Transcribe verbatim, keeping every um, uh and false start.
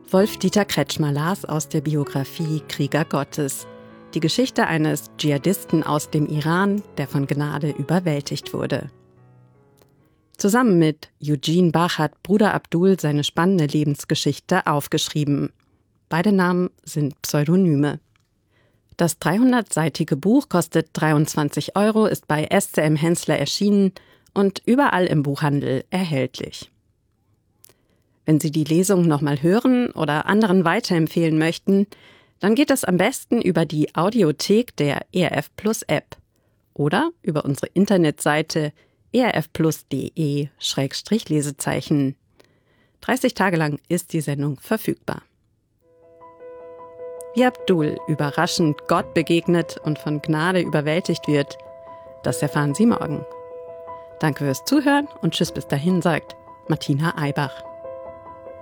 Wolf-Dieter Kretschmer las aus der Biografie Krieger Gottes. Die Geschichte eines Dschihadisten aus dem Iran, der von Gnade überwältigt wurde. Zusammen mit Eugene Bach hat Bruder Abdul seine spannende Lebensgeschichte aufgeschrieben. Beide Namen sind Pseudonyme. Das dreihundertseitige Buch kostet dreiundzwanzig Euro, ist bei S C M Hensler erschienen und überall im Buchhandel erhältlich. Wenn Sie die Lesung nochmal hören oder anderen weiterempfehlen möchten, dann geht das am besten über die Audiothek der E R F Plus App oder über unsere Internetseite e r f plus punkt d e Schrägstrich Lesezeichen. dreißig Tage lang ist die Sendung verfügbar. Wie Abdul überraschend Gott begegnet und von Gnade überwältigt wird, das erfahren Sie morgen. Danke fürs Zuhören und tschüss bis dahin, sagt Martina Eibach.